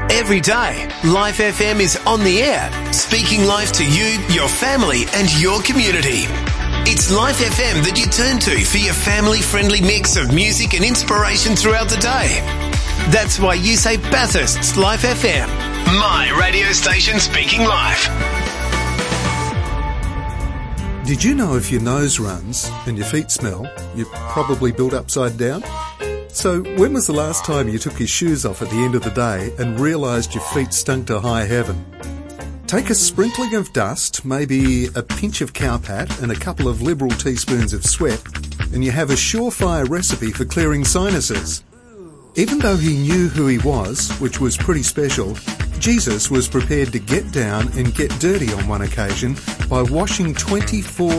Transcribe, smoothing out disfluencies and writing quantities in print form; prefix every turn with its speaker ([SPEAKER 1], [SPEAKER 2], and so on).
[SPEAKER 1] Every day, Life FM is on the air, speaking life to you, your family and your community. It's Life FM that you turn to for your family-friendly mix of music and inspiration throughout the day. That's why you say Bathurst's Life FM, my radio station speaking life.
[SPEAKER 2] Did you know if your nose runs and your feet smell, you're probably built upside down? So when was the last time you took your shoes off at the end of the day and realised your feet stunk to high heaven? Take a sprinkling of dust, maybe a pinch of cowpat and a couple of liberal teaspoons of sweat, and you have a surefire recipe for clearing sinuses. Even though he knew who he was, which was pretty special, Jesus was prepared to get down and get dirty on one occasion by washing 24